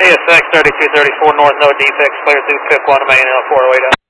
CSX 3234 north, no defects, clear through PIC 1 main, 408.